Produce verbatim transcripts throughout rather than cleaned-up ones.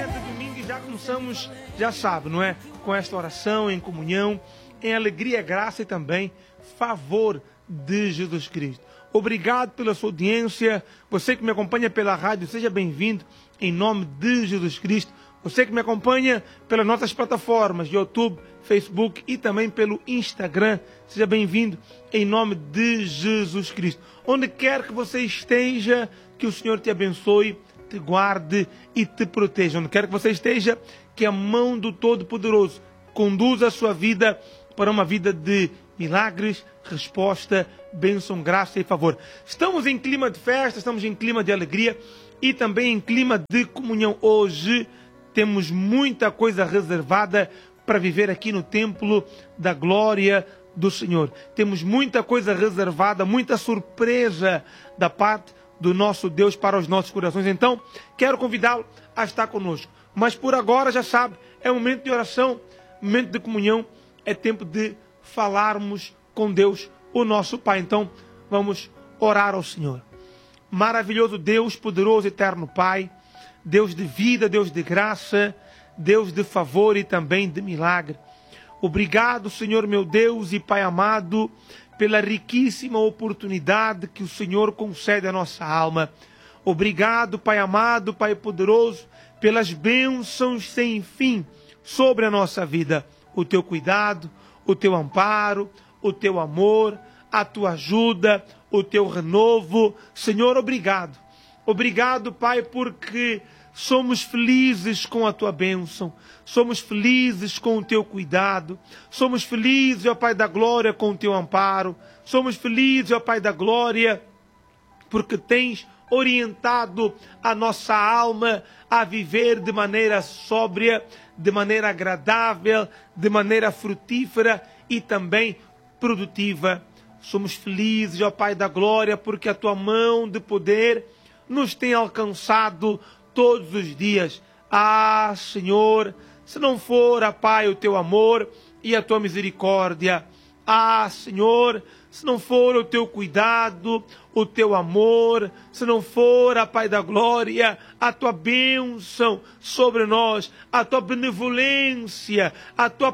de domingo e já começamos, já sabe, não é? Com esta oração em comunhão, em alegria, graça e também favor de Jesus Cristo. Obrigado pela sua audiência. Você que me acompanha pela rádio, seja bem-vindo em nome de Jesus Cristo. Você que me acompanha pelas nossas plataformas, YouTube, Facebook e também pelo Instagram, seja bem-vindo em nome de Jesus Cristo. Onde quer que você esteja, que o Senhor te abençoe, te guarde e te proteja. Onde quer que você esteja, que a mão do Todo-Poderoso conduza a sua vida para uma vida de milagres, resposta, bênção, graça e favor. Estamos em clima de festa, estamos em clima de alegria e também em clima de comunhão. Hoje temos muita coisa reservada para viver aqui no templo da glória do Senhor. Temos muita coisa reservada, muita surpresa da parte do nosso Deus para os nossos corações. Então, quero convidá-lo a estar conosco. Mas por agora, já sabe, é momento de oração, momento de comunhão, é tempo de falarmos com Deus, o nosso Pai. Então, vamos orar ao Senhor. Maravilhoso Deus, poderoso, eterno Pai, Deus de vida, Deus de graça, Deus de favor e também de milagre. Obrigado, Senhor meu Deus e Pai amado, pela riquíssima oportunidade que o Senhor concede à nossa alma. Obrigado, Pai amado, Pai poderoso, pelas bênçãos sem fim sobre a nossa vida. O Teu cuidado, o Teu amparo, o Teu amor, a Tua ajuda, o Teu renovo. Senhor, obrigado. Obrigado, Pai, porque somos felizes com a Tua bênção. Somos felizes com o Teu cuidado. Somos felizes, ó Pai da glória, com o Teu amparo. Somos felizes, ó Pai da glória, porque tens orientado a nossa alma a viver de maneira sóbria, de maneira agradável, de maneira frutífera e também produtiva. Somos felizes, ó Pai da glória, porque a Tua mão de poder nos tem alcançado todos os dias. Ah, Senhor, se não for, ó Pai, o Teu amor e a Tua misericórdia. Ah, Senhor, se não for o Teu cuidado, o Teu amor, se não for, ó Pai da glória, a Tua bênção sobre nós, a Tua benevolência, a Tua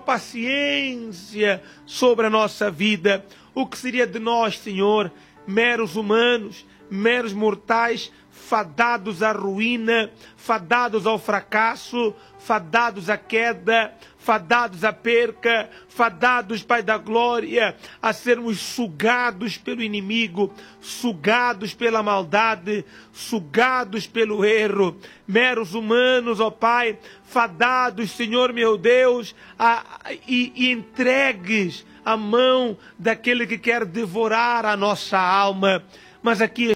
paciência sobre a nossa vida, o que seria de nós, Senhor, meros humanos, meros mortais, fadados à ruína, fadados ao fracasso, fadados à queda, fadados à perca, fadados, Pai da glória, a sermos sugados pelo inimigo, sugados pela maldade, sugados pelo erro, meros humanos, ó Pai, fadados, Senhor meu Deus, a, e, e entregues à mão daquele que quer devorar a nossa alma. Mas aqui,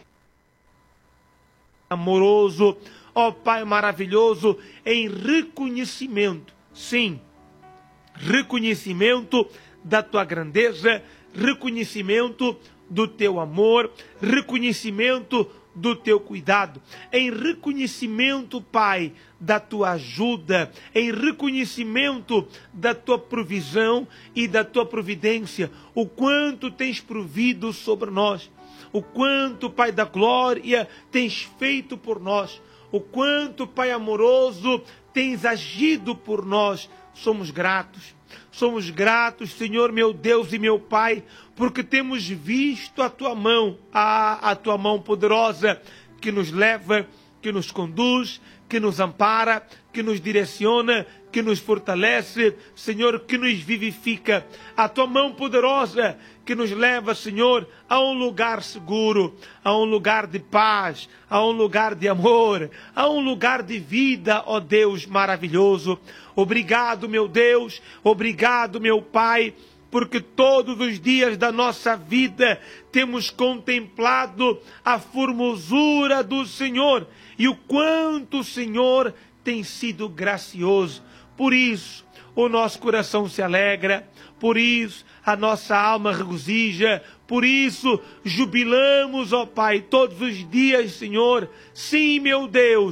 amoroso, ó Pai maravilhoso, em reconhecimento, sim, reconhecimento da Tua grandeza, reconhecimento do Teu amor, reconhecimento do Teu cuidado, em reconhecimento, Pai, da Tua ajuda, em reconhecimento da Tua provisão e da Tua providência, o quanto tens provido sobre nós, o quanto, Pai da glória, tens feito por nós, o quanto, Pai amoroso, tens agido por nós. Somos gratos, somos gratos, Senhor meu Deus e meu Pai, porque temos visto a Tua mão, a, a Tua mão poderosa, que nos leva, que nos conduz, que nos ampara, que nos direciona, que nos fortalece, Senhor, que nos vivifica. A Tua mão poderosa que nos leva, Senhor, a um lugar seguro, a um lugar de paz, a um lugar de amor, a um lugar de vida, ó Deus maravilhoso. Obrigado, meu Deus, obrigado, meu Pai, porque todos os dias da nossa vida temos contemplado a formosura do Senhor e o quanto o Senhor tem sido gracioso. Por isso, o nosso coração se alegra, por isso a nossa alma regozija, por isso jubilamos, ó Pai, todos os dias, Senhor. Sim, meu Deus,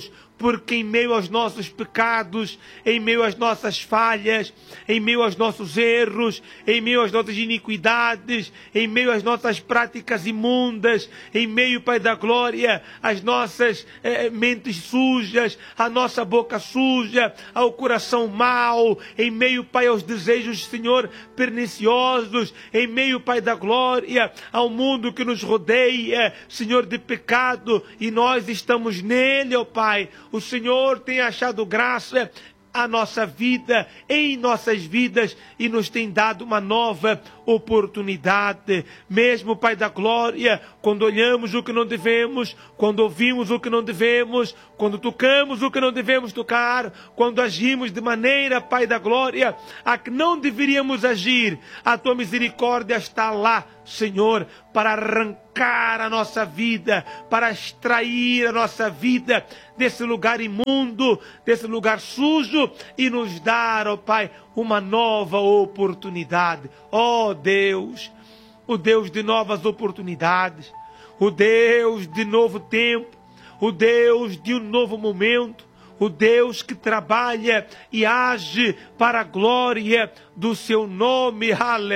porque em meio aos nossos pecados, em meio às nossas falhas, em meio aos nossos erros, em meio às nossas iniquidades, em meio às nossas práticas imundas, em meio, Pai da glória, às nossas eh, mentes sujas, a nossa boca suja, ao coração mau, em meio, Pai, aos desejos, Senhor, perniciosos, em meio, Pai da glória, ao mundo que nos rodeia, Senhor, de pecado, e nós estamos nele, ó Pai. O Senhor tem achado graça a nossa vida, em nossas vidas, e nos tem dado uma nova oportunidade. Mesmo, Pai da glória, quando olhamos o que não devemos, quando ouvimos o que não devemos, quando tocamos o que não devemos tocar, quando agimos de maneira, Pai da glória, a que não deveríamos agir, a tua misericórdia está lá, Senhor, para arrancar a nossa vida, para extrair a nossa vida desse lugar imundo, desse lugar sujo, e nos dar, ó Pai, uma nova oportunidade. Ó Deus, o Deus de novas oportunidades, o Deus de novo tempo, o Deus de um novo momento, o Deus que trabalha e age para a glória do seu nome.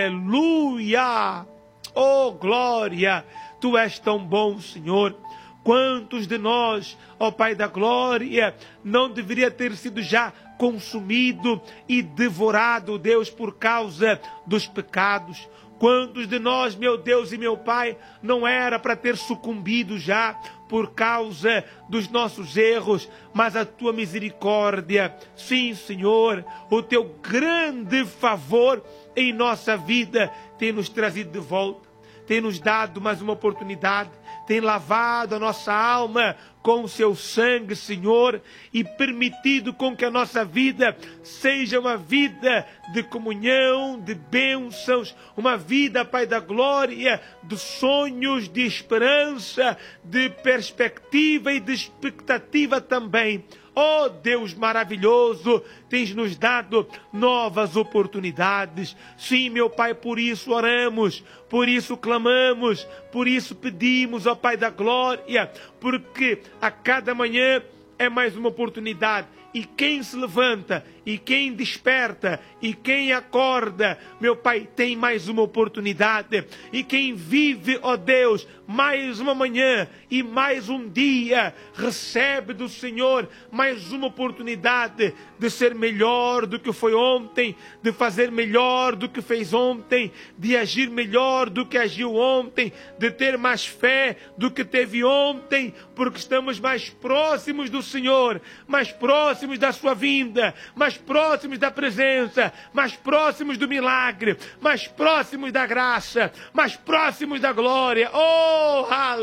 Aleluia! Oh, glória! Tu és tão bom, Senhor. Quantos de nós, ó Pai da glória, não deveria ter sido já consumido e devorado, Deus, por causa dos pecados? Quantos de nós, meu Deus e meu Pai, não era para ter sucumbido já por causa dos nossos erros, mas a tua misericórdia, sim, Senhor, o teu grande favor em nossa vida tem nos trazido de volta, tem nos dado mais uma oportunidade, tem lavado a nossa alma com o seu sangue, Senhor, e permitido com que a nossa vida seja uma vida de comunhão, de bênçãos, uma vida, Pai da glória, de sonhos, de esperança, de perspectiva e de expectativa também. Oh Deus maravilhoso, tens nos dado novas oportunidades. Sim, meu Pai, por isso oramos, por isso clamamos, por isso pedimos, ó Pai da glória, porque a cada manhã é mais uma oportunidade. E quem se levanta, e quem desperta, e quem acorda, meu Pai, tem mais uma oportunidade. E quem vive, ó Deus, mais uma manhã e mais um dia, recebe do Senhor mais uma oportunidade de ser melhor do que foi ontem, de fazer melhor do que fez ontem, de agir melhor do que agiu ontem, de ter mais fé do que teve ontem, porque estamos mais próximos do Senhor, mais próximos da sua vinda, mais próximos da presença, mais próximos do milagre, mais próximos da graça, mais próximos da glória. Oh,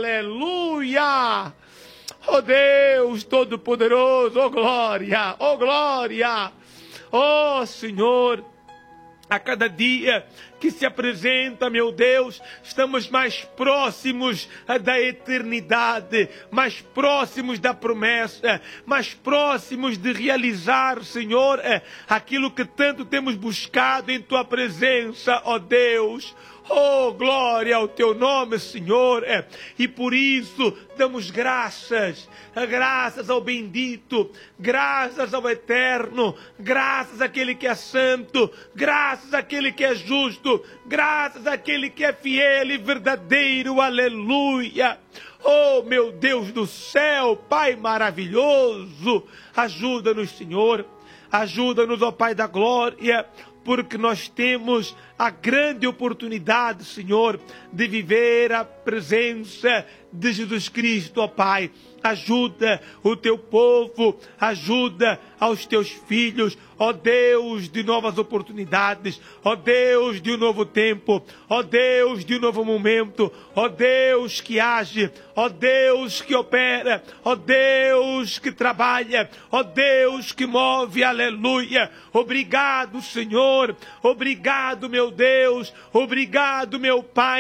aleluia! Oh Deus Todo-Poderoso, oh glória, oh glória, oh Senhor, a cada dia que se apresenta, meu Deus, estamos mais próximos da eternidade, mais próximos da promessa, mais próximos de realizar, Senhor, aquilo que tanto temos buscado em Tua presença, ó Deus. Oh, glória ao Teu nome, Senhor. E por isso damos graças, graças ao bendito, graças ao eterno, graças àquele que é santo, graças àquele que é justo, graças àquele que é fiel e verdadeiro. Aleluia. Oh, meu Deus do céu, Pai maravilhoso, ajuda-nos, Senhor, ajuda-nos, ó Pai da glória, porque nós temos a grande oportunidade, Senhor, de viver a presença de Jesus Cristo, ó Pai. Ajuda o Teu povo, ajuda aos Teus filhos, ó Deus de novas oportunidades, ó Deus de um novo tempo, ó Deus de um novo momento, ó Deus que age, ó Deus que opera, ó Deus que trabalha, ó Deus que move, aleluia. Obrigado, Senhor, obrigado, meu Deus, obrigado, meu Pai,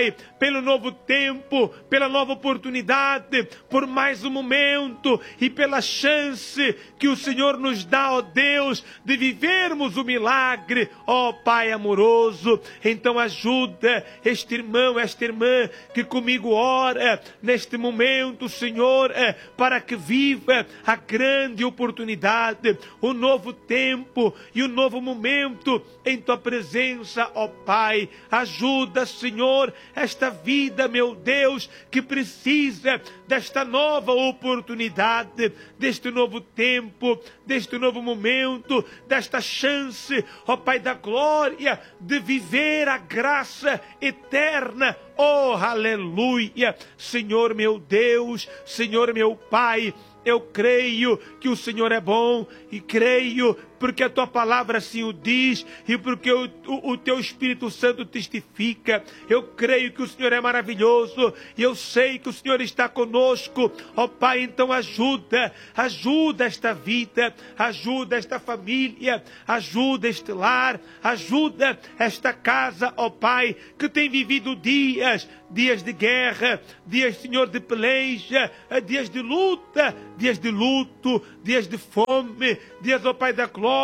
pelo novo tempo, pela nova oportunidade, por mais um momento e pela chance que o Senhor nos dá, ó Deus, de vivermos o milagre, ó Pai amoroso. Então ajuda este irmão, esta irmã que comigo ora neste momento, Senhor, para que viva a grande oportunidade, o novo tempo e o novo momento em Tua presença, ó Pai. Ajuda, Senhor, esta vida, meu Deus, que precisa desta nova oportunidade, deste novo tempo, deste novo momento, desta chance, ó Pai da glória, de viver a graça eterna. Oh, aleluia! Senhor meu Deus, Senhor meu Pai, eu creio que o Senhor é bom e creio porque a Tua palavra assim o diz e porque o, o, o Teu Espírito Santo testifica. Eu creio que o Senhor é maravilhoso e eu sei que o Senhor está conosco. Ó Pai, então ajuda, ajuda esta vida, ajuda esta família, ajuda este lar, ajuda esta casa, ó Pai, que tem vivido dias, dias de guerra, dias, Senhor, de peleja, dias de luta, dias de luto, dias de fome, dias, ó Pai da glória,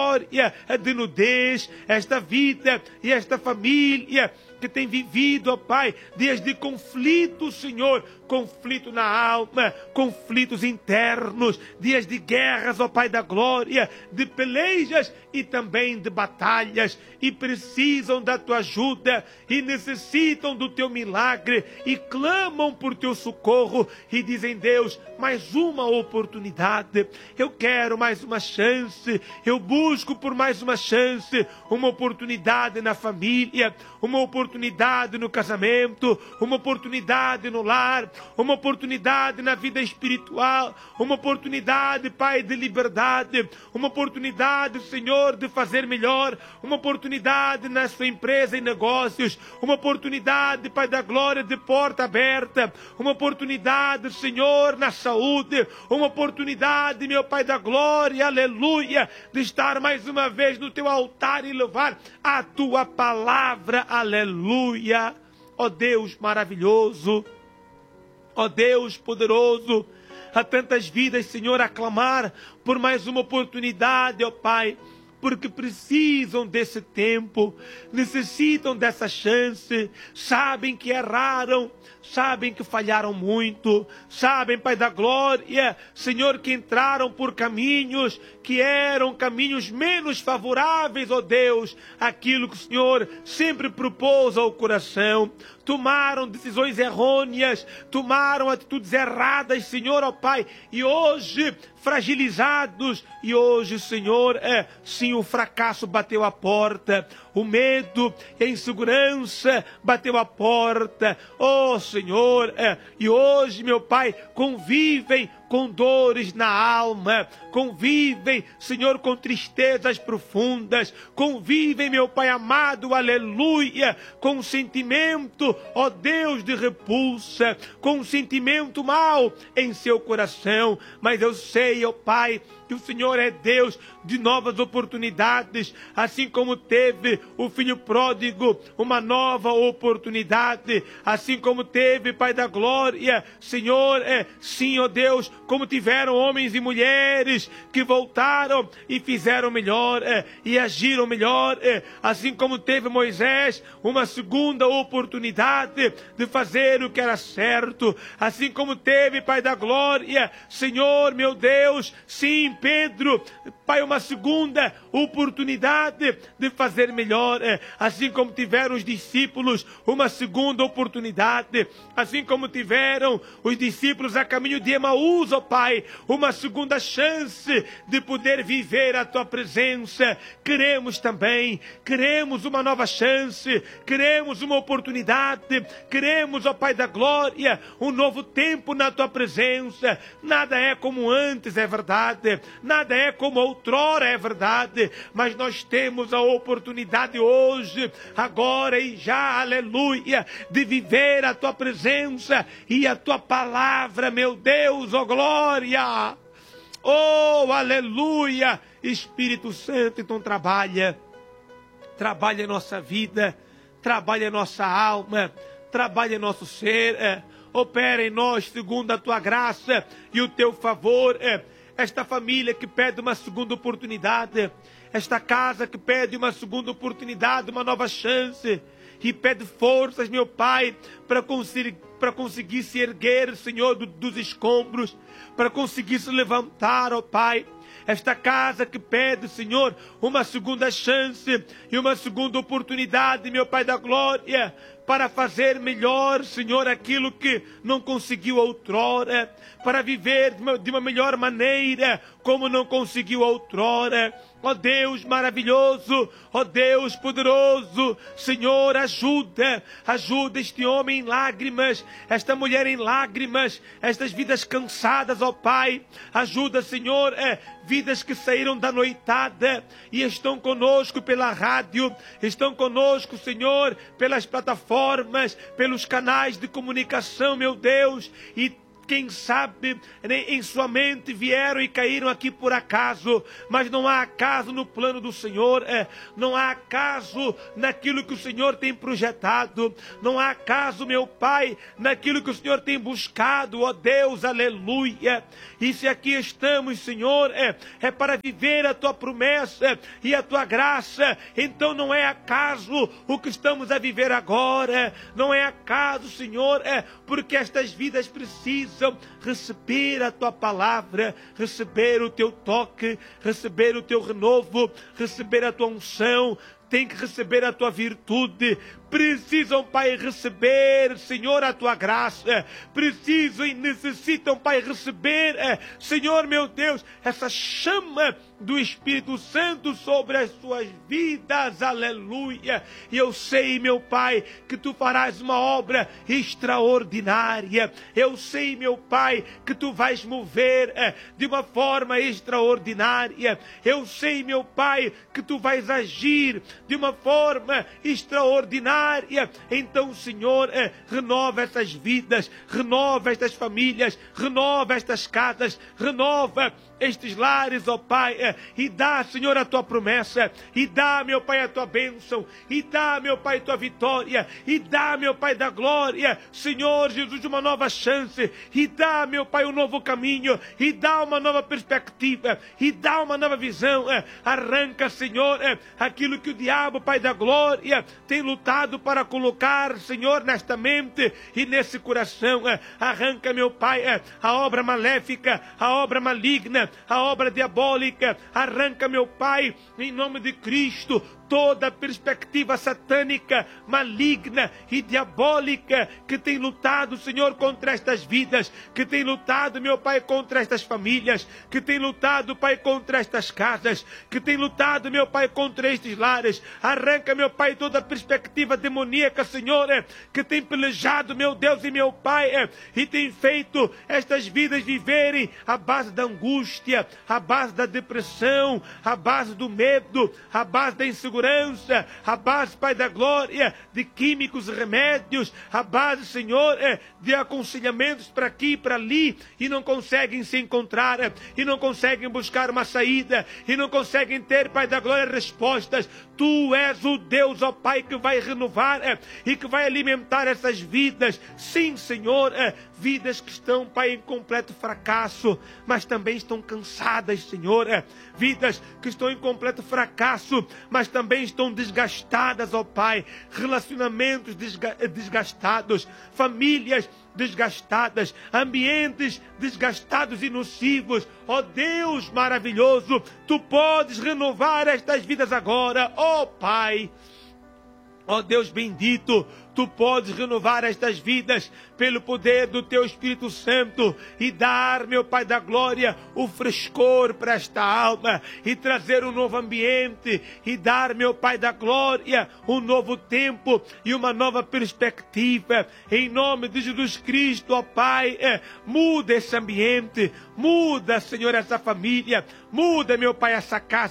de nudez, esta vida e esta família que tem vivido, ó Pai, dias de conflito, Senhor, conflito na alma, conflitos internos, dias de guerras, ó Pai da glória, de pelejas e também de batalhas, e precisam da Tua ajuda, e necessitam do Teu milagre, e clamam por Teu socorro, e dizem: Deus, mais uma oportunidade, eu quero mais uma chance, eu busco por mais uma chance, uma oportunidade na família, uma oportunidade no casamento, uma oportunidade no lar, uma oportunidade na vida espiritual, uma oportunidade, Pai, de liberdade, uma oportunidade, Senhor, de fazer melhor, uma oportunidade na sua empresa e negócios, uma oportunidade, Pai da glória, de porta aberta, uma oportunidade, Senhor, na saúde, uma oportunidade, meu Pai da glória, aleluia, de estar mais uma vez no Teu altar e louvar a Tua palavra, aleluia. Ó Deus maravilhoso, ó Deus poderoso, há tantas vidas, Senhor, a clamar por mais uma oportunidade, ó Pai, porque precisam desse tempo, necessitam dessa chance, sabem que erraram, sabem que falharam muito, sabem, Pai da glória, Senhor, que entraram por caminhos que eram caminhos menos favoráveis, ó Deus, aquilo que o Senhor sempre propôs ao coração, tomaram decisões errôneas, tomaram atitudes erradas, Senhor, ó Pai, e hoje fragilizados, e hoje, Senhor, é, sim, o fracasso bateu a porta, o medo e a insegurança bateu a porta, oh Senhor, é, e hoje, meu Pai, convivem com dores na alma, convivem, Senhor, com tristezas profundas, convivem, meu Pai amado, aleluia, com um sentimento, ó Deus, de repulsa, com um sentimento mau em seu coração, mas eu sei, ó Pai, que o Senhor é Deus de novas oportunidades, assim como teve o filho pródigo uma nova oportunidade, assim como teve, Pai da glória, Senhor, é, sim, ó Deus, como tiveram homens e mulheres que voltaram e fizeram melhor, é, e agiram melhor, é, assim como teve Moisés uma segunda oportunidade de fazer o que era certo, assim como teve, Pai da glória, Senhor, meu Deus, sim, Pedro, Pai, uma segunda oportunidade de fazer melhor, é, assim como tiveram os discípulos uma segunda oportunidade, assim como tiveram os discípulos a caminho de Emaús, ó Pai, uma segunda chance de poder viver a Tua presença. Queremos também, queremos uma nova chance, queremos uma oportunidade, queremos, ó Pai da glória, um novo tempo na Tua presença. Nada é como antes, é verdade, nada é como outrora, é verdade, mas nós temos a oportunidade hoje, agora e já, aleluia, de viver a Tua presença e a Tua palavra, meu Deus, ó glória, oh, aleluia. Espírito Santo, então trabalha, trabalha a nossa vida, trabalha a nossa alma, trabalha em nosso ser, é, opera em nós segundo a tua graça e o teu favor. É, esta família que pede uma segunda oportunidade, esta casa que pede uma segunda oportunidade, uma nova chance, e pede forças, meu Pai, para conseguir, para conseguir se erguer, Senhor, do, dos escombros, para conseguir se levantar, ó Pai. Esta casa que pede, Senhor, uma segunda chance e uma segunda oportunidade, meu Pai da glória, para fazer melhor, Senhor, aquilo que não conseguiu outrora, para viver de uma, de uma melhor maneira, como não conseguiu outrora. Ó Deus maravilhoso, ó Deus poderoso, Senhor, ajuda, ajuda este homem em lágrimas, esta mulher em lágrimas, estas vidas cansadas, ó Pai. Ajuda, Senhor, é, vidas que saíram da noitada e estão conosco pela rádio, estão conosco, Senhor, pelas plataformas, pelos canais de comunicação, meu Deus, e quem sabe em sua mente vieram e caíram aqui por acaso, mas não há acaso no plano do Senhor, é, não há acaso naquilo que o Senhor tem projetado, não há acaso, meu Pai, naquilo que o Senhor tem buscado, ó Deus, aleluia. E se aqui estamos, Senhor, é, é para viver a tua promessa e a tua graça, então não é acaso o que estamos a viver agora, não é acaso, Senhor, é porque estas vidas precisam receber a tua palavra, receber o teu toque, receber o teu renovo, receber a tua unção, tem que receber a tua virtude. Precisam, Pai, receber, Senhor, a tua graça. Precisam e necessitam, Pai, receber, Senhor, meu Deus, essa chama do Espírito Santo sobre as suas vidas, aleluia. E eu sei, meu Pai, que tu farás uma obra extraordinária. Eu sei, meu Pai, que tu vais mover é, de uma forma extraordinária. Eu sei, meu Pai, que tu vais agir de uma forma extraordinária. Então, Senhor, é, renova essas vidas, renova estas famílias, renova estas casas, renova estes lares, ó Pai, é, e dá, Senhor, a tua promessa, e dá, meu Pai, a tua bênção, e dá, meu Pai, a tua vitória, e dá, meu Pai, da glória, Senhor Jesus, uma nova chance, e dá, meu Pai, um novo caminho, e dá uma nova perspectiva, e dá uma nova visão, é, arranca, Senhor, é, aquilo que o diabo, Pai da glória, tem lutado para colocar, Senhor, nesta mente e nesse coração, é, arranca, meu Pai, é, a obra maléfica, a obra maligna, a obra diabólica, arranca, meu Pai, em nome de Cristo, toda a perspectiva satânica, maligna e diabólica que tem lutado, Senhor, contra estas vidas, que tem lutado, meu Pai, contra estas famílias, que tem lutado, Pai, contra estas casas, que tem lutado, meu Pai, contra estes lares. Arranca, meu Pai, toda a perspectiva demoníaca, Senhor, é, que tem pelejado, meu Deus e meu Pai, é, e tem feito estas vidas viverem à base da angústia, à base da depressão, à base do medo, à base da insegurança, a base, Pai da glória, de químicos e remédios, a base, Senhor, de aconselhamentos para aqui e para ali, e não conseguem se encontrar, e não conseguem buscar uma saída, e não conseguem ter, Pai da glória, respostas. Tu és o Deus, ó Pai, que vai renovar e que vai alimentar essas vidas. Sim, Senhor, vidas que estão, Pai, em completo fracasso, mas também estão cansadas, Senhor. Vidas que estão em completo fracasso, mas também estão desgastadas, ó Pai. Relacionamentos desga- desgastados, famílias desgastadas, ambientes desgastados e nocivos. Ó Deus maravilhoso, tu podes renovar estas vidas agora, ó Pai. Ó Deus bendito, tu podes renovar estas vidas pelo poder do teu Espírito Santo e dar, meu Pai da glória, o frescor para esta alma e trazer um novo ambiente e dar, meu Pai da glória, um novo tempo e uma nova perspectiva. Em nome de Jesus Cristo, ó Pai, é, muda esse ambiente, muda, Senhor, essa família, muda, meu Pai, essa casa,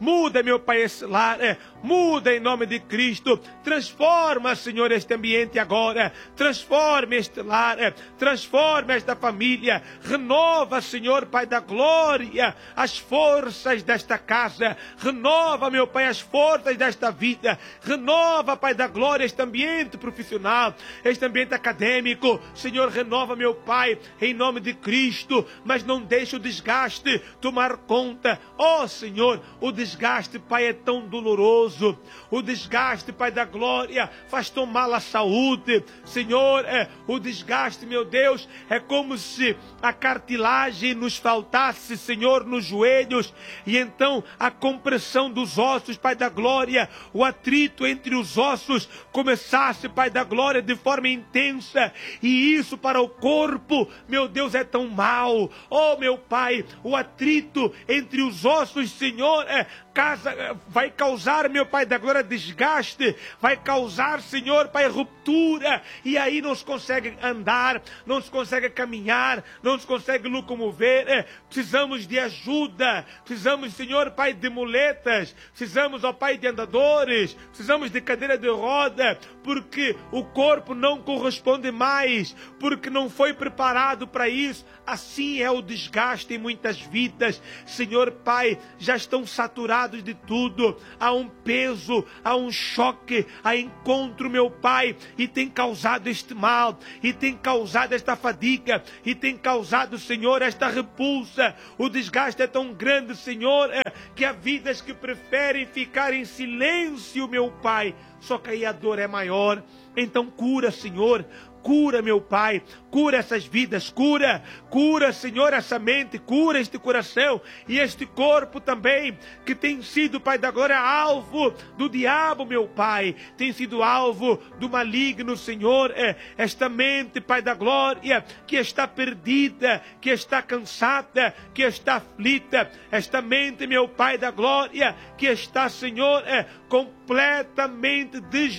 muda, meu Pai, esse lar, é, muda em nome de Cristo, transforma, Senhor, este ambiente agora, transforma este lar, é, transforma esta família, renova, Senhor, Pai da glória, as forças desta casa, renova, meu Pai, as forças desta vida, renova, Pai da glória, este ambiente profissional, este ambiente acadêmico, Senhor, renova, meu Pai, em nome de Cristo, mas não deixe o desgaste tomar conta, ó Senhor, o desgaste, Pai, é tão doloroso, o desgaste, Pai da glória, faz tão mal a saúde, Senhor, é, o desgaste, meu Deus, é como se a cartilagem nos faltasse, Senhor, nos joelhos, e então a compressão dos ossos, Pai da glória, o atrito entre os ossos começasse, Pai da glória, de forma intensa, e isso para o corpo, meu Deus, é tão mal, oh meu Pai, o atrito entre os ossos, Senhor, é, casa, vai causar, meu Pai da glória, desgaste, vai causar, Senhor, Pai, ruptura, e aí não se consegue andar, não se consegue caminhar, não se consegue locomover, é, precisamos de ajuda, precisamos, Senhor, Pai, de muletas, precisamos, ó Pai, de andadores, precisamos de cadeira de roda, porque o corpo não corresponde mais, porque não foi preparado para isso. Assim é o desgaste em muitas vidas, Senhor Pai, já estão saturados de tudo, há um peso, há um choque, há encontro, meu Pai, e tem causado este mal, e tem causado esta fadiga, e tem causado, Senhor, esta repulsa. O desgaste é tão grande, Senhor, é, que há vidas que preferem ficar em silêncio, meu Pai, só que aí a dor é maior. Então cura, Senhor, cura, meu Pai, cura essas vidas, cura, cura, Senhor, essa mente, cura este coração e este corpo também, que tem sido, Pai da glória, alvo do diabo, meu Pai, tem sido alvo do maligno, Senhor, é, esta mente, Pai da glória, que está perdida, que está cansada, que está aflita, esta mente, meu Pai da glória, que está, Senhor, é, completamente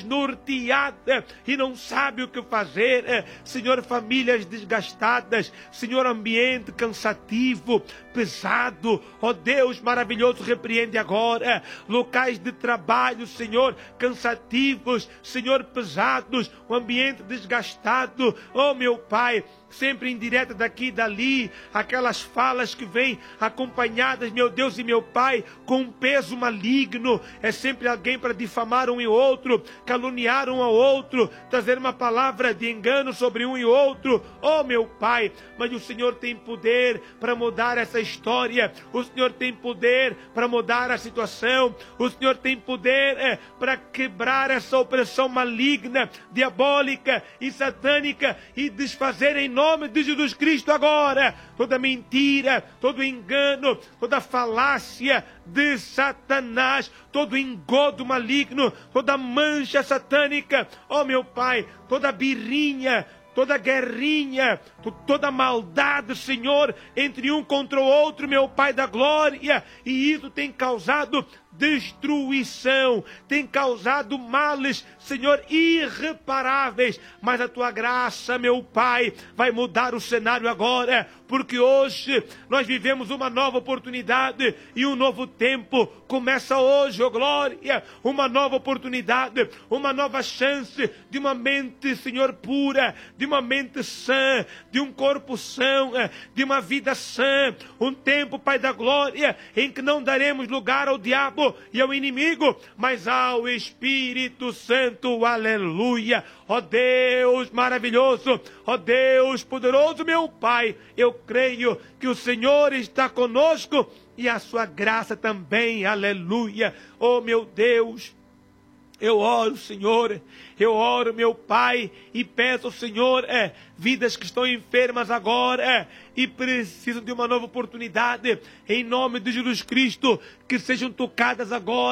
desnorteada e não sabe o que fazer, é, Senhor, famílias desgastadas, Senhor, ambiente cansativo, pesado, ó Deus maravilhoso, repreende agora, locais de trabalho, Senhor, cansativos, Senhor, pesados, o ambiente desgastado, ó meu Pai, sempre indireta daqui e dali, aquelas falas que vêm acompanhadas, meu Deus e meu Pai, com um peso maligno, é sempre alguém para difamar um e outro, caluniar um ao outro, trazer uma palavra de engano sobre um e outro, oh meu Pai, mas o Senhor tem poder para mudar essa história, o Senhor tem poder para mudar a situação, o Senhor tem poder é, para quebrar essa opressão maligna, diabólica e satânica e desfazer em nome de Jesus Cristo agora toda mentira, todo engano, toda falácia de Satanás, todo engodo maligno, toda mancha satânica, ó meu Pai, toda birrinha, toda guerrinha, toda maldade, Senhor, entre um contra o outro, meu Pai da glória, e isso tem causado destruição, tem causado males, Senhor, irreparáveis, mas a tua graça, meu Pai, vai mudar o cenário agora, porque hoje nós vivemos uma nova oportunidade e um novo tempo começa hoje, ó glória, uma nova oportunidade, uma nova chance de uma mente, Senhor, pura, de uma mente sã, de um corpo são, de uma vida sã, um tempo, Pai da glória, em que não daremos lugar ao diabo e ao inimigo, mas ao Espírito Santo, aleluia, ó Deus maravilhoso, ó Deus poderoso, meu Pai, eu creio que o Senhor está conosco e a sua graça também, aleluia, ó meu Deus. Eu oro, Senhor, eu oro, meu Pai, e peço ao Senhor, é, vidas que estão enfermas agora, é, e precisam de uma nova oportunidade, em nome de Jesus Cristo, que sejam tocadas agora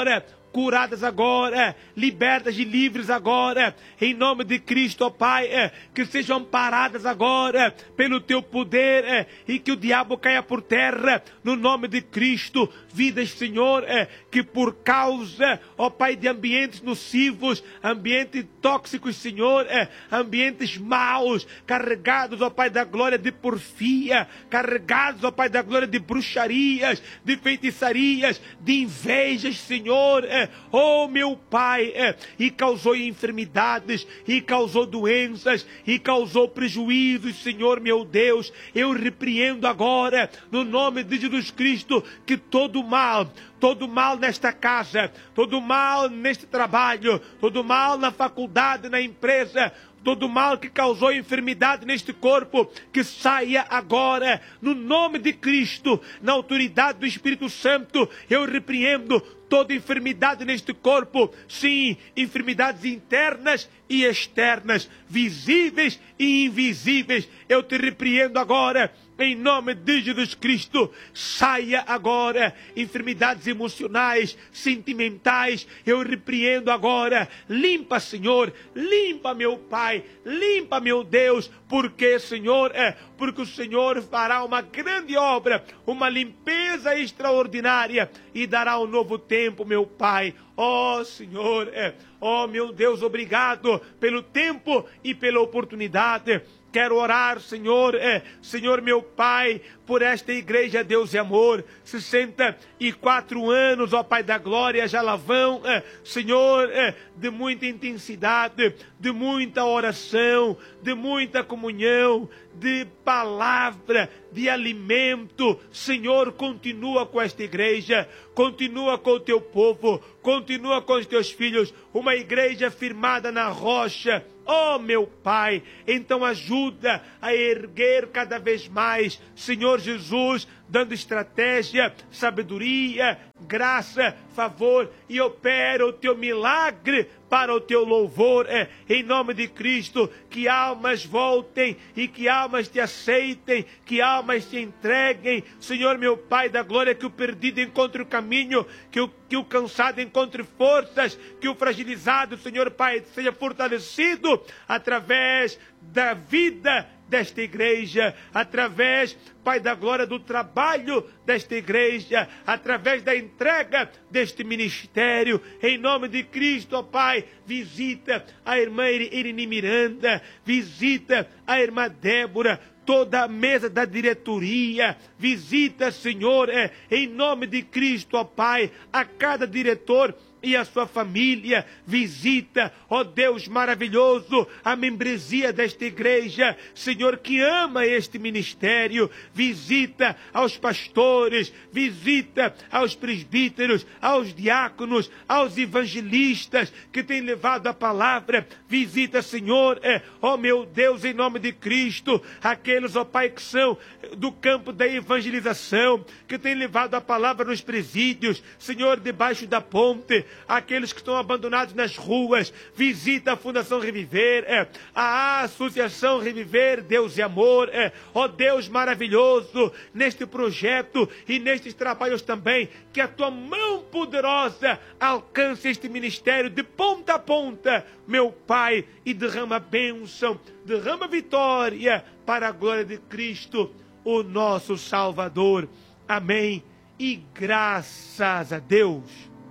curadas agora, libertas e livres agora, em nome de Cristo, ó Pai, que sejam amparadas agora pelo teu poder e que o diabo caia por terra, no nome de Cristo. Vidas, Senhor, que por causa, ó Pai, de ambientes nocivos, ambientes tóxicos, Senhor, ambientes maus, carregados, ó Pai, da glória de porfia, carregados, ó Pai, da glória de bruxarias, de feitiçarias, de invejas, Senhor, oh meu Pai, e causou enfermidades, e causou doenças, e causou prejuízos, Senhor meu Deus. Eu repreendo agora, no nome de Jesus Cristo, que todo mal, todo mal nesta casa, todo mal neste trabalho, todo mal na faculdade, na empresa, todo mal que causou enfermidade neste corpo, que saia agora, no nome de Cristo, na autoridade do Espírito Santo. Eu repreendo toda enfermidade neste corpo, sim, enfermidades internas e externas, visíveis e invisíveis. Eu te repreendo agora, em nome de Jesus Cristo. Saia agora enfermidades emocionais, sentimentais. Eu repreendo agora. Limpa, Senhor, limpa, meu Pai, limpa, meu Deus, porque, Senhor, é porque o Senhor fará uma grande obra, uma limpeza extraordinária e dará um novo tempo, meu Pai. Ó Senhor, é, ó meu Deus, obrigado pelo tempo e pela oportunidade. Quero orar, Senhor, é, Senhor meu Pai, por esta igreja Deus e Amor, sessenta e quatro anos, ó Pai da glória, já lá vão, é, Senhor, é, de muita intensidade, de muita oração, de muita comunhão, de palavra, de alimento. Senhor, continua com esta igreja, continua com o teu povo, continua com os teus filhos, uma igreja firmada na rocha. Oh, meu Pai, então ajuda a erguer cada vez mais, Senhor Jesus, dando estratégia, sabedoria, graça, favor, e opera o teu milagre para o teu louvor, é, em nome de Cristo. Que almas voltem e que almas te aceitem, que almas te entreguem, Senhor meu Pai da glória, que o perdido encontre o caminho, que o, que o cansado encontre forças, que o fragilizado, Senhor Pai, seja fortalecido através da vida desta igreja, através, Pai da glória, do trabalho desta igreja, através da entrega deste ministério, em nome de Cristo, ó Pai. Visita a irmã Irini Miranda, visita a irmã Débora, toda a mesa da diretoria, visita, Senhor, é, em nome de Cristo, ó Pai, a cada diretor e a sua família. Visita, ó Deus maravilhoso, a membresia desta igreja, Senhor, que ama este ministério. Visita aos pastores, visita aos presbíteros, aos diáconos, aos evangelistas que têm levado a palavra. Visita, Senhor, é, ó meu Deus, em nome de Cristo, aqueles, ó Pai, que são do campo da evangelização, que têm levado a palavra nos presídios, Senhor, debaixo da ponte, aqueles que estão abandonados nas ruas. Visita a Fundação Reviver, é, a Associação Reviver, Deus e Amor, é, ó Deus maravilhoso, neste projeto e nestes trabalhos também, que a tua mão poderosa alcance este ministério de ponta a ponta, meu Pai, e derrama bênção, derrama vitória para a glória de Cristo, o nosso Salvador. Amém. E graças a Deus.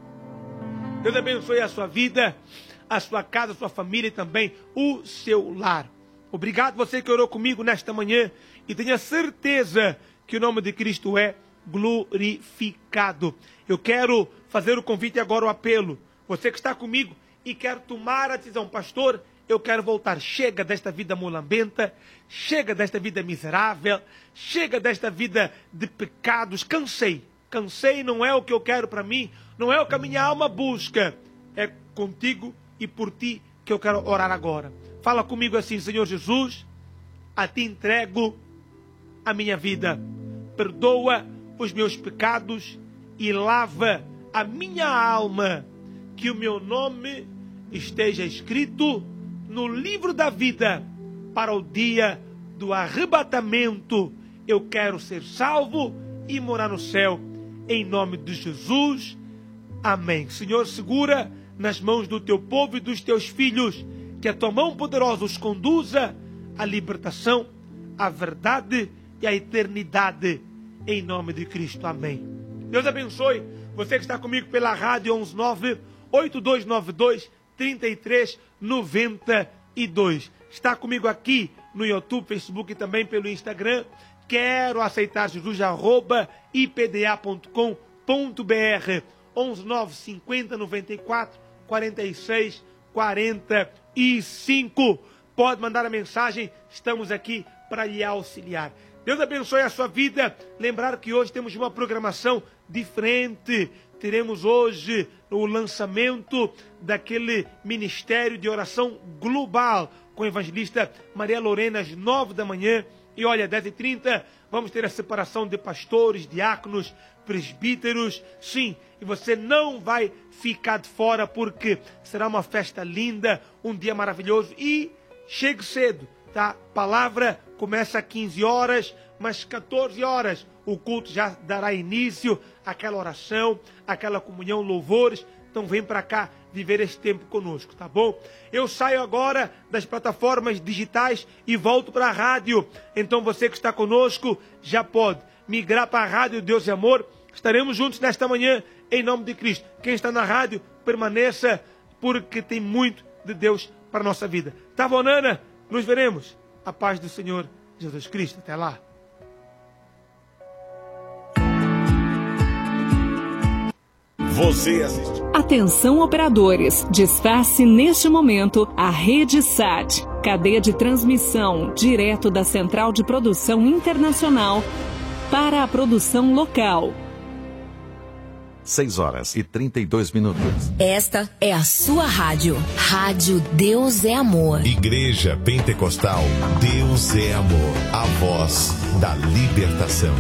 Deus abençoe a sua vida, a sua casa, a sua família e também o seu lar. Obrigado você que orou comigo nesta manhã e tenha certeza que o nome de Cristo é glorificado. Eu quero fazer o convite agora, o apelo. Você que está comigo e quer tomar a decisão, pastor, eu quero voltar. Chega desta vida mulambenta, chega desta vida miserável, chega desta vida de pecados. Cansei, cansei, não é o que eu quero para mim, não é o que a minha alma busca. É contigo e por ti que eu quero orar agora. Fala comigo assim: Senhor Jesus, a ti entrego a minha vida. Perdoa os meus pecados e lava a minha alma. Que o meu nome esteja escrito no livro da vida para o dia do arrebatamento. Eu quero ser salvo e morar no céu. Em nome de Jesus. Amém. Senhor, segura nas mãos do teu povo e dos teus filhos, que a tua mão poderosa os conduza à libertação, à verdade e à eternidade, em nome de Cristo. Amém. Deus abençoe você que está comigo pela rádio onze nove oito dois nove dois três três nove dois. Está comigo aqui no YouTube, Facebook e também pelo Instagram. Quero aceitar Jesus, arroba i p d a ponto com ponto b r. onze nove cinquenta noventa e quatro quarenta e seis quarenta e cinco. Pode mandar a mensagem, estamos aqui para lhe auxiliar. Deus abençoe a sua vida. Lembrar que hoje temos uma programação diferente. Teremos hoje o lançamento daquele ministério de oração global com a evangelista Maria Lorena às nove da manhã. E olha, dez e trinta, vamos ter a separação de pastores, diáconos, presbíteros. Sim, e você não vai ficar de fora, porque será uma festa linda, um dia maravilhoso. E chegue cedo, tá? Palavra começa às quinze horas, mas quatorze horas o culto já dará início àquela oração, àquela comunhão, louvores. Então vem para cá viver esse tempo conosco, tá bom? Eu saio agora das plataformas digitais e volto para a rádio. Então você que está conosco já pode migrar para a rádio Deus e Amor. Estaremos juntos nesta manhã, em nome de Cristo. Quem está na rádio, permaneça, porque tem muito de Deus para a nossa vida. Tá bom, Nana? Nos veremos. A paz do Senhor Jesus Cristo. Até lá. Você assiste. Atenção, operadores. Desface neste momento a Rede S A T, cadeia de transmissão direto da Central de Produção Internacional para a produção local. seis horas e trinta e dois minutos. Esta é a sua rádio. Rádio Deus é Amor. Igreja Pentecostal Deus é Amor. A voz da libertação.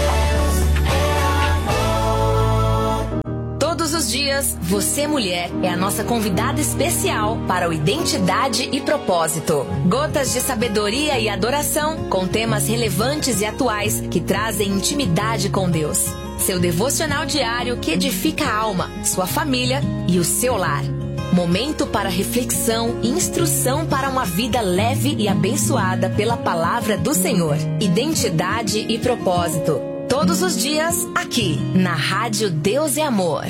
Todos os dias, você, mulher, é a nossa convidada especial para o Identidade e Propósito. Gotas de sabedoria e adoração com temas relevantes e atuais que trazem intimidade com Deus. Seu devocional diário que edifica a alma, sua família e o seu lar. Momento para reflexão e instrução para uma vida leve e abençoada pela palavra do Senhor. Identidade e Propósito. Todos os dias, aqui, na Rádio Deus é Amor.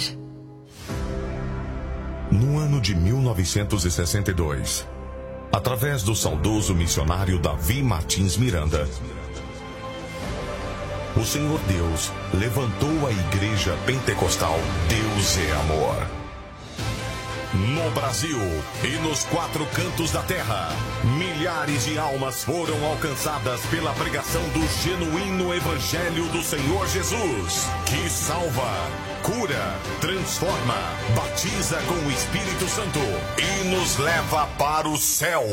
No ano de mil novecentos e sessenta e dois, através do saudoso missionário Davi Martins Miranda, o Senhor Deus levantou a Igreja Pentecostal Deus é Amor. No Brasil e nos quatro cantos da terra, milhares de almas foram alcançadas pela pregação do genuíno Evangelho do Senhor Jesus, que salva, cura, transforma, batiza com o Espírito Santo e nos leva para o céu.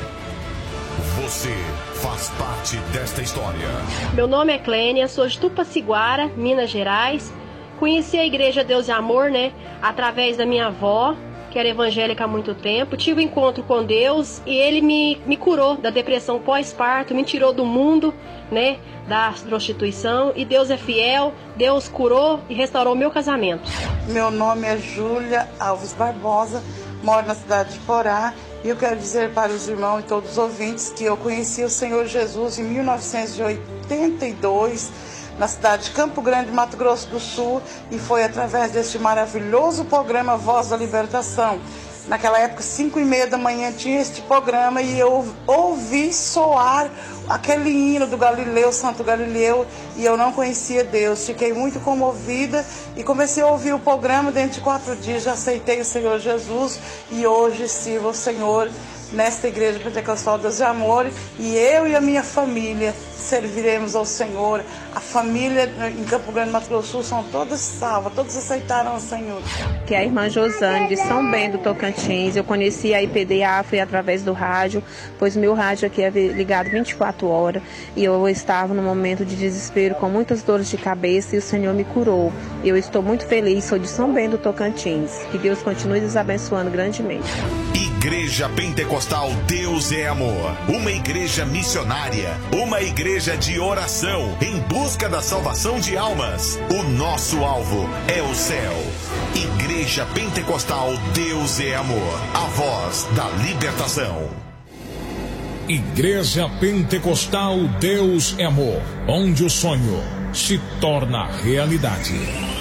Você faz parte desta história. Meu nome é Clênia, sou de Tupaciguara, Minas Gerais. Conheci a Igreja Deus é Amor, né, através da minha avó, que era evangélica há muito tempo. Tive um encontro com Deus e Ele me, me curou da depressão pós-parto, me tirou do mundo, né, da prostituição. E Deus é fiel, Deus curou e restaurou meu casamento. Meu nome é Júlia Alves Barbosa, moro na cidade de Porá. E eu quero dizer para os irmãos e todos os ouvintes que eu conheci o Senhor Jesus em mil novecentos e oitenta e dois, na cidade de Campo Grande, Mato Grosso do Sul, e foi através deste maravilhoso programa Voz da Libertação. Naquela época, cinco e meia da manhã, tinha este programa e eu ouvi soar aquele hino do Galileu, Santo Galileu, e eu não conhecia Deus. Fiquei muito comovida e comecei a ouvir o programa. Dentro de quatro dias já aceitei o Senhor Jesus e hoje sirvo ao Senhor nesta Igreja Pentecostal Deus é Amor, e eu e a minha família serviremos ao Senhor. A família em Campo Grande, Mato Grosso do Sul, são todas salvas, todos aceitaram o Senhor. Que é a irmã Josane, de São Bento do Tocantins. Eu conheci a I P D A, foi através do rádio, pois meu rádio aqui é ligado vinte e quatro horas, e eu estava num momento de desespero, com muitas dores de cabeça, e o Senhor me curou. Eu estou muito feliz, sou de São Bento do Tocantins. Que Deus continue nos abençoando grandemente. Igreja Pentecostal Deus é Amor, uma igreja missionária, uma igreja de oração em busca da salvação de almas. O nosso alvo é o céu. Igreja Pentecostal Deus é Amor, a voz da libertação. Igreja Pentecostal Deus é Amor, onde o sonho se torna realidade.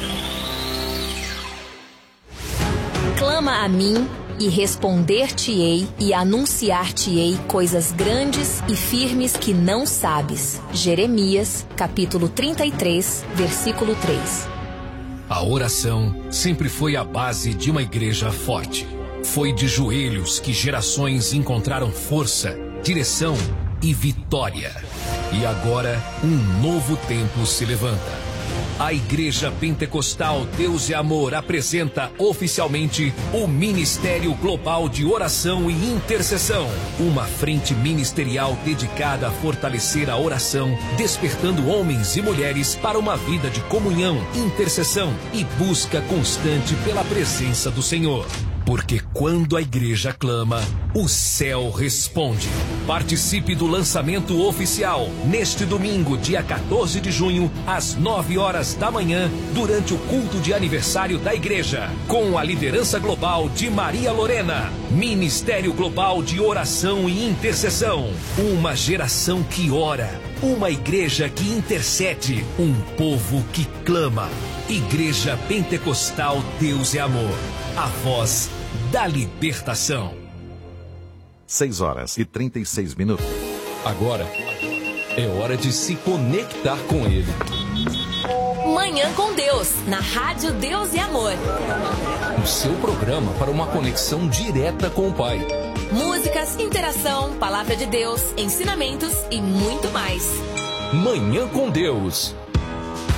Clama a mim e responder-te-ei e anunciar-te-ei coisas grandes e firmes que não sabes. Jeremias, capítulo trinta e três, versículo três. A oração sempre foi a base de uma igreja forte. Foi de joelhos que gerações encontraram força, direção e vitória. E agora, um novo tempo se levanta. A Igreja Pentecostal Deus é Amor apresenta oficialmente o Ministério Global de Oração e Intercessão. Uma frente ministerial dedicada a fortalecer a oração, despertando homens e mulheres para uma vida de comunhão, intercessão e busca constante pela presença do Senhor. Porque quando a igreja clama, o céu responde. Participe do lançamento oficial neste domingo, dia quatorze de junho, às nove horas da manhã, durante o culto de aniversário da igreja, com a liderança global de Maria Lorena. Ministério Global de Oração e Intercessão. Uma geração que ora, uma igreja que intercede, um povo que clama. Igreja Pentecostal Deus é Amor, a voz da libertação. seis horas e trinta e seis minutos. Agora é hora de se conectar com Ele. Manhã com Deus, na Rádio Deus é Amor. O seu programa para uma conexão direta com o Pai. Músicas, interação, palavra de Deus, ensinamentos e muito mais. Manhã com Deus.